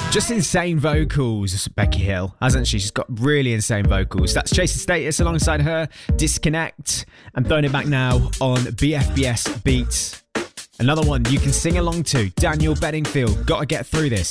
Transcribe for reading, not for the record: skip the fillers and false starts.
Just insane vocals, Becky Hill, hasn't she? She's got really insane vocals. That's Chasing Status alongside her, Disconnect. I'm throwing it back now on BFBS Beats. Another one you can sing along to, Daniel Bedingfield, Gotta Get Through This.